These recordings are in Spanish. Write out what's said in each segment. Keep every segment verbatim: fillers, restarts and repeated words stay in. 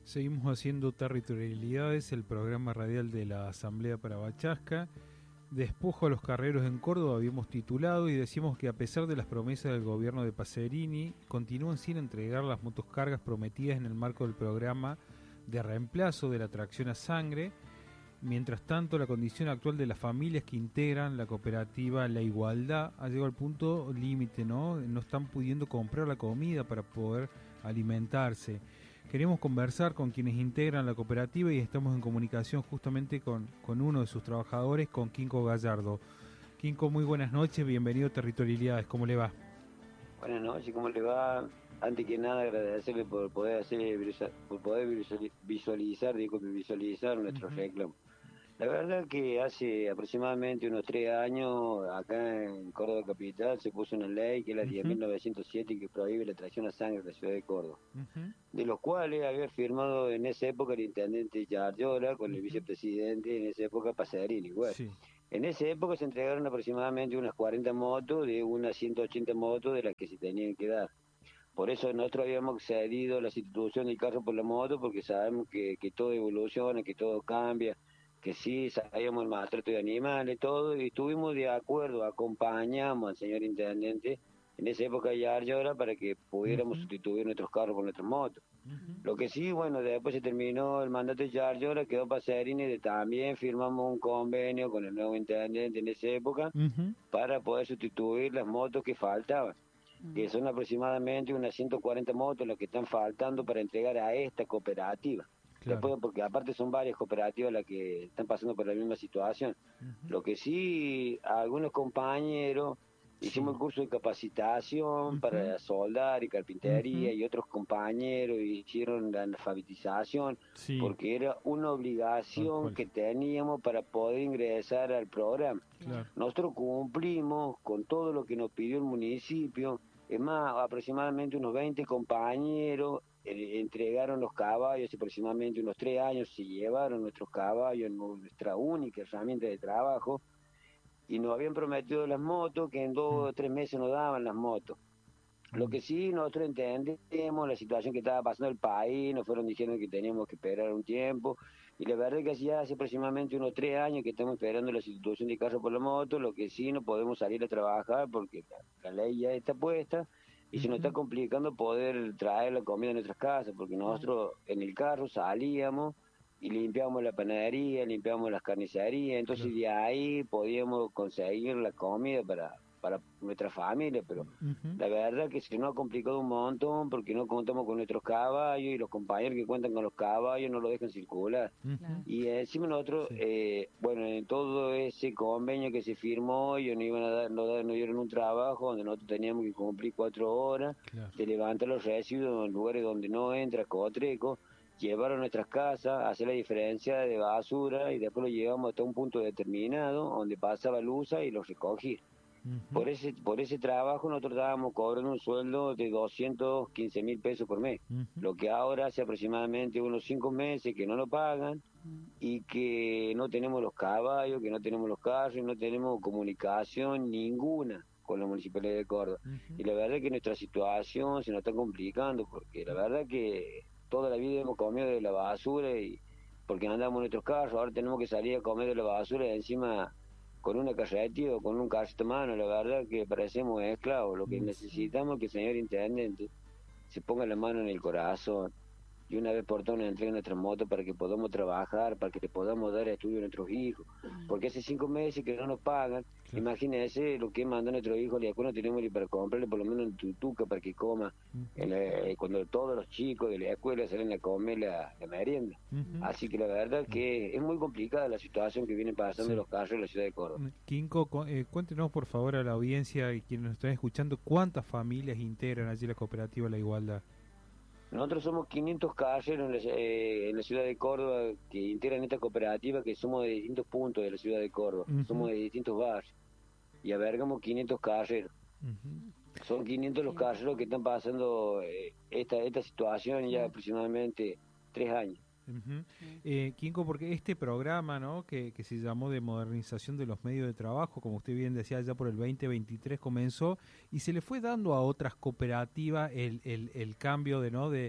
Seguimos haciendo Territorialidades, el programa radial de la Asamblea para Bachasca. Despojo a los carreros en Córdoba habíamos titulado y decimos que a pesar de las promesas del gobierno de Pacerini, continúan sin entregar las motoscargas prometidas en el marco del programa de reemplazo de la tracción a sangre. Mientras tanto, la condición actual de las familias que integran la cooperativa La Igualdad ha llegado al punto límite, ¿no? No están pudiendo comprar la comida para poder alimentarse. Queremos conversar con quienes integran la cooperativa y estamos en comunicación justamente con, con uno de sus trabajadores, con Quinco Gallardo. Quinco, muy buenas noches, bienvenido a Territorialidades, ¿cómo le va? Buenas noches, ¿cómo le va? Antes que nada agradecerle por poder hacer por poder visualizar, digo, visualizar nuestros uh-huh. reclamos. La verdad que hace aproximadamente unos tres años acá en Córdoba Capital se puso una ley que es la uh-huh. diez mil novecientos siete que prohíbe la tracción a sangre en la ciudad de Córdoba, uh-huh. de los cuales había firmado en esa época el intendente Yarlora con el uh-huh. vicepresidente en esa época Pacerini. Bueno, sí. En esa época se entregaron aproximadamente unas cuarenta motos de unas ciento ochenta motos de las que se tenían que dar. Por eso nosotros habíamos cedido la sustitución del carro por la moto porque sabemos que, que todo evoluciona, que todo cambia, que sí, sabíamos el maltrato de animales, todo, y estuvimos de acuerdo, acompañamos al señor intendente en esa época ya ahora para que pudiéramos uh-huh. sustituir nuestros carros por nuestras motos. Uh-huh. Lo que sí, bueno, después se terminó el mandato de Yarlora, quedó Pacerini, de también firmamos un convenio con el nuevo intendente en esa época uh-huh. para poder sustituir las motos que faltaban, uh-huh. que son aproximadamente unas ciento cuarenta motos las que están faltando para entregar a esta cooperativa. Claro. Después, porque aparte son varias cooperativas las que están pasando por la misma situación. Uh-huh. Lo que sí, algunos compañeros sí. hicimos el curso de capacitación uh-huh. para soldar y carpintería, uh-huh. y otros compañeros hicieron la alfabetización, sí. porque era una obligación que teníamos para poder ingresar al programa. Claro. Nosotros cumplimos con todo lo que nos pidió el municipio, es más, aproximadamente unos veinte compañeros Eh, entregaron los caballos, aproximadamente unos tres años se llevaron nuestros caballos, nuestra única herramienta de trabajo, y nos habían prometido las motos, que en dos o tres meses nos daban las motos. Lo que sí, nosotros entendemos la situación que estaba pasando el país, nos fueron diciendo que teníamos que esperar un tiempo, y la verdad es que ya hace aproximadamente unos tres años que estamos esperando la sustitución de carro por la moto. Lo que sí, no podemos salir a trabajar porque la, la ley ya está puesta, y uh-huh. se nos está complicando poder traer la comida a nuestras casas, porque nosotros en el carro salíamos y limpiábamos la panadería, limpiábamos las carnicerías, entonces claro. de ahí podíamos conseguir la comida para, para nuestra familia, pero uh-huh. la verdad que se nos ha complicado un montón porque no contamos con nuestros caballos y los compañeros que cuentan con los caballos no lo dejan circular. Uh-huh. Y encima nosotros, sí. eh, bueno, en todo ese convenio que se firmó, ellos nos iban a dar, nos, nos dieron un trabajo donde nosotros teníamos que cumplir cuatro horas, claro. de levantar los residuos en lugares donde no entra Cotreco, llevar a nuestras casas, hacer la diferencia de basura y después lo llevamos hasta un punto determinado donde pasaba luz y los recogía. Uh-huh. Por ese por ese trabajo nosotros estábamos cobrando un sueldo de doscientos quince mil pesos por mes, uh-huh. lo que ahora hace aproximadamente unos cinco meses que no lo pagan, uh-huh. y que no tenemos los caballos, que no tenemos los carros, y no tenemos comunicación ninguna con la Municipalidad de Córdoba. Uh-huh. Y la verdad es que nuestra situación se nos está complicando, porque la verdad que toda la vida hemos comido de la basura, y porque andamos en nuestros carros, ahora tenemos que salir a comer de la basura y encima con una carretilla o con un carrito mano. La verdad que parecemos esclavos. Lo que necesitamos es que el señor intendente se ponga la mano en el corazón y una vez por todas nos entregue nuestras motos para que podamos trabajar, para que le podamos dar estudio a nuestros hijos, porque hace cinco meses que no nos pagan. Claro. Imagínense lo que mandó nuestro hijo, y no tenemos ni para comprarle por lo menos un tutuca para que coma, uh-huh. en la, cuando todos los chicos de la escuela salen a comer la, la merienda. Uh-huh. Así que la verdad que es muy complicada la situación que viene pasando, sí. en los carros en la ciudad de Córdoba. Quinco, eh, cuéntenos por favor a la audiencia y quienes nos están escuchando, ¿cuántas familias integran allí la cooperativa La Igualdad? Nosotros somos quinientos carreros en la, eh, en la ciudad de Córdoba que integran esta cooperativa, que somos de distintos puntos de la ciudad de Córdoba, uh-huh. somos de distintos barrios, y albergamos quinientos carreros. Uh-huh. Son quinientos los carreros que están pasando eh, esta esta situación ya aproximadamente tres años. Uh-huh. eh, Quinco, porque este programa, ¿no?, que, que se llamó de modernización de los medios de trabajo, como usted bien decía, ya por el veinte veintitrés comenzó y se le fue dando a otras cooperativas el, el, el cambio de, ¿no?, de,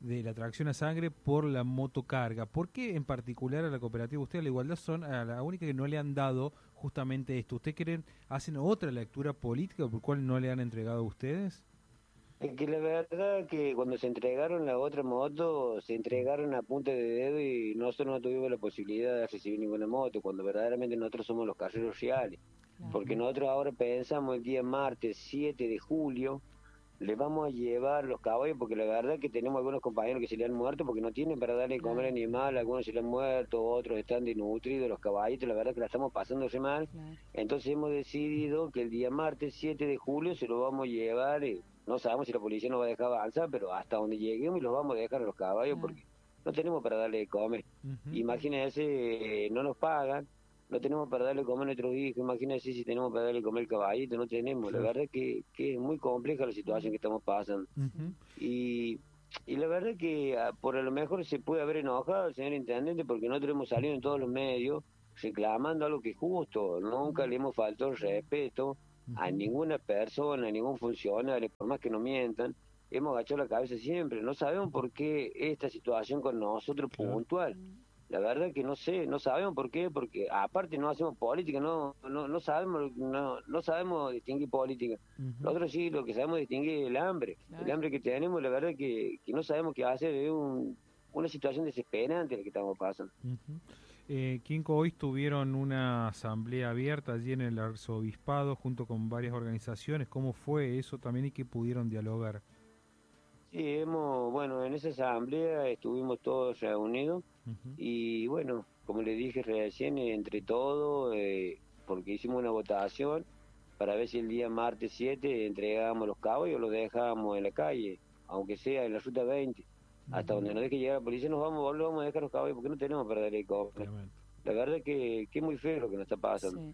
de la tracción a sangre por la motocarga. ¿Por qué en particular a la cooperativa Usted a la Igualdad son a la única que no le han dado justamente esto? ¿Ustedes creen, hacen otra lectura política por cuál no le han entregado a ustedes? Es que la verdad que cuando se entregaron la otra moto, se entregaron a punta de dedo y nosotros no tuvimos la posibilidad de recibir ninguna moto, cuando verdaderamente nosotros somos los carreros reales. Claro. Porque nosotros ahora pensamos el día martes siete de julio, le vamos a llevar los caballos, porque la verdad que tenemos algunos compañeros que se le han muerto porque no tienen para darle de comer animal, algunos se le han muerto, otros están desnutridos, los caballitos, la verdad que la estamos pasando re mal. Claro. Entonces hemos decidido que el día martes siete de julio se lo vamos a llevar, eh, no sabemos si la policía nos va a dejar avanzar, pero hasta donde lleguemos y los vamos a dejar a los caballos, claro, porque no tenemos para darle de comer. Uh-huh. Imagínense, eh, no nos pagan, no tenemos para darle de comer a nuestros hijos, imagínense si tenemos para darle de comer al caballito, no tenemos. Claro. La verdad que, que es muy compleja la situación que estamos pasando. Uh-huh. Y, y la verdad que a, por a lo mejor se puede haber enojado el señor intendente porque nosotros hemos salido en todos los medios reclamando algo que es justo, nunca uh-huh. le hemos faltado el respeto a ninguna persona, a ningún funcionario, por más que nos mientan, hemos agachado la cabeza siempre. No sabemos por qué esta situación con nosotros puntual. La verdad que no sé, no sabemos por qué, porque aparte no hacemos política, no no no sabemos no no sabemos distinguir política. Uh-huh. Nosotros sí lo que sabemos distinguir es el hambre. Claro. El hambre que tenemos, la verdad que, que no sabemos qué hacer, es un, una situación desesperante la que estamos pasando. Uh-huh. Eh, Quinco, hoy tuvieron una asamblea abierta allí en el arzobispado junto con varias organizaciones. ¿Cómo fue eso también y qué pudieron dialogar? Sí, hemos, bueno, en esa asamblea estuvimos todos reunidos uh-huh. y bueno, como le dije recién, entre todos, eh, porque hicimos una votación para ver si el día martes siete entregábamos los caballos o los dejábamos en la calle, aunque sea en la ruta veinte. Hasta donde nos deje llegar la policía nos vamos, lo vamos a dejar los caballos porque no tenemos para darle comer. La verdad es que, que es muy feo lo que nos está pasando. Sí.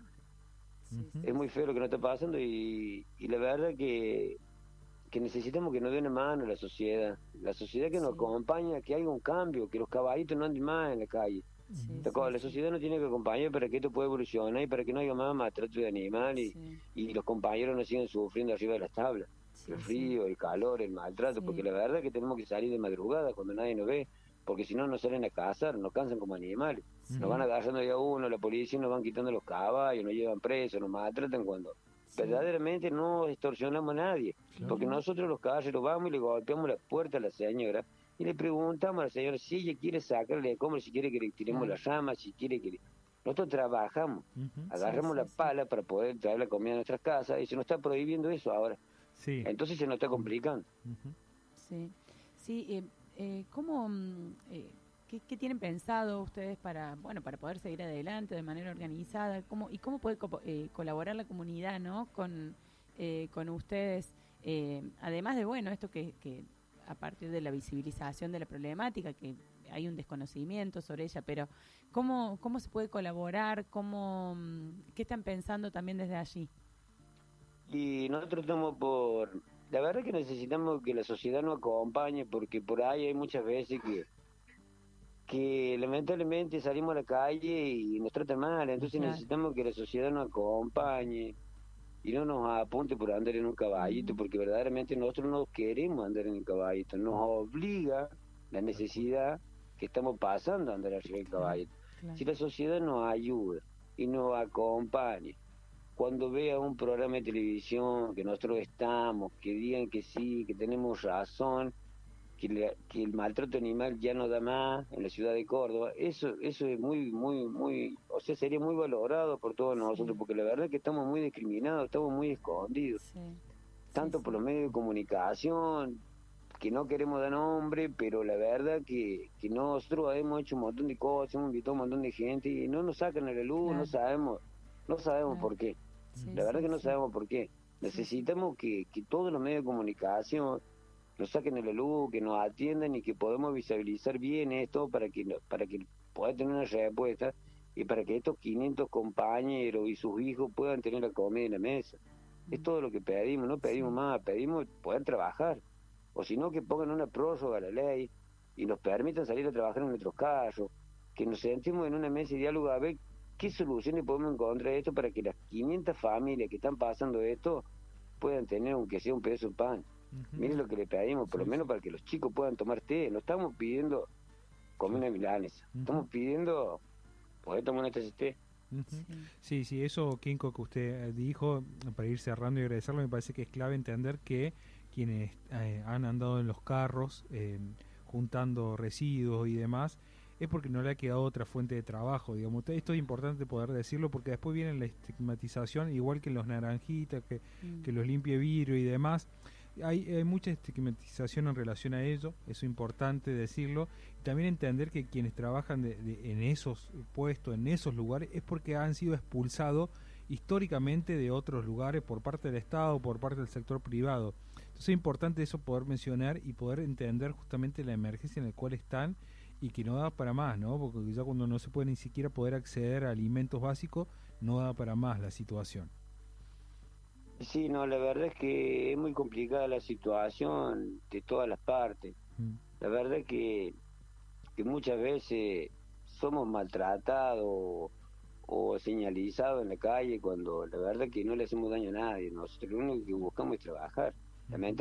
Sí, sí. Es muy feo lo que nos está pasando y, y la verdad que, que necesitamos que nos dé una mano la sociedad. La sociedad que sí. nos acompaña, que haya un cambio, que los caballitos no anden más en la calle. Sí, la, sí, la sociedad sí. nos tiene que acompañar para que esto pueda evolucionar y para que no haya más maltrato de animal y, sí. y los compañeros no sigan sufriendo arriba de las tablas. Sí, el frío, sí. el calor, el maltrato, sí. porque la verdad es que tenemos que salir de madrugada cuando nadie nos ve, porque si no nos salen a cazar, nos cansan como animales, sí. nos van agarrando de a uno, la policía nos van quitando los caballos, nos llevan presos, nos maltratan cuando sí. verdaderamente no extorsionamos a nadie, claro. porque nosotros los caballeros vamos y le golpeamos la puerta a la señora y le preguntamos a la señora si ella quiere sacarle de comer, si quiere que le tiremos claro. las ramas, si quiere que le... Nosotros trabajamos, uh-huh. agarramos sí, sí, la pala sí. para poder traer la comida a nuestras casas y se nos está prohibiendo eso ahora. Sí. Entonces se nos está complicando. Uh-huh. Sí, sí. Eh, eh, ¿Cómo, eh, qué, qué tienen pensado ustedes para, bueno, para poder seguir adelante de manera organizada? ¿Cómo, y cómo puede co- eh, colaborar la comunidad, no, con eh, con ustedes? Eh, además de bueno, esto que, que a partir de la visibilización de la problemática, que hay un desconocimiento sobre ella, pero cómo cómo se puede colaborar, cómo qué están pensando también desde allí. Y nosotros estamos por... La verdad que necesitamos que la sociedad nos acompañe, porque por ahí hay muchas veces que que lamentablemente salimos a la calle y nos tratan mal, entonces claro. necesitamos que la sociedad nos acompañe y no nos apunte por andar en un caballito, uh-huh. porque verdaderamente nosotros no queremos andar en el caballito, nos obliga la necesidad que estamos pasando a andar arriba del caballito. Claro. Si la sociedad nos ayuda y nos acompaña, cuando vea un programa de televisión que nosotros estamos, que digan que sí, que tenemos razón, que, le, que el maltrato animal ya no da más en la ciudad de Córdoba, eso eso es muy, muy, muy, o sea, sería muy valorado por todos nosotros, sí. porque la verdad es que estamos muy discriminados, estamos muy escondidos, sí. tanto sí, por sí. los medios de comunicación, que no queremos dar nombre, pero la verdad que, que nosotros hemos hecho un montón de cosas, hemos invitado a un montón de gente y no nos sacan a la luz, claro. no sabemos, no sabemos claro. por qué. Sí, la verdad sí, que no sí. sabemos por qué. Necesitamos que, que todos los medios de comunicación nos saquen a la luz, que nos atiendan y que podamos visibilizar bien esto para que para que pueda tener una respuesta y para que estos quinientos compañeros y sus hijos puedan tener la comida en la mesa. Es todo lo que pedimos, no pedimos sí. más, pedimos poder trabajar. O si no, que pongan una prórroga a la ley y nos permitan salir a trabajar en nuestros carros, que nos sentemos en una mesa de diálogo a ver qué soluciones podemos encontrar a esto para que las quinientas familias que están pasando esto puedan tener aunque sea un pedazo de pan. Uh-huh. Mire lo que le pedimos, por Sí, lo menos sí. para que los chicos puedan tomar té. No estamos pidiendo comer una milanesa, Uh-huh. estamos pidiendo poder tomar una taza de té. Uh-huh. Sí. Sí, sí, eso, Kinko, que usted dijo, para ir cerrando y agradecerlo, me parece que es clave entender que quienes eh, han andado en los carros eh, juntando residuos y demás, es porque no le ha quedado otra fuente de trabajo, digamos. Esto es importante poder decirlo porque después viene la estigmatización, igual que en los naranjitas, que, Mm. que los limpie vidrio y demás. Hay, hay mucha estigmatización en relación a ello, eso es importante decirlo. Y también entender que quienes trabajan de, de, en esos puestos, en esos lugares, es porque han sido expulsados históricamente de otros lugares por parte del Estado, por parte del sector privado. Entonces es importante eso poder mencionar y poder entender justamente la emergencia en la cual están y que no da para más, ¿no? Porque ya cuando no se puede ni siquiera poder acceder a alimentos básicos, no da para más la situación. Sí, no, la verdad es que es muy complicada la situación de todas las partes. Mm. La verdad es que, que muchas veces somos maltratados o señalizados en la calle cuando la verdad es que no le hacemos daño a nadie. Nosotros lo único que buscamos es trabajar. Lamentablemente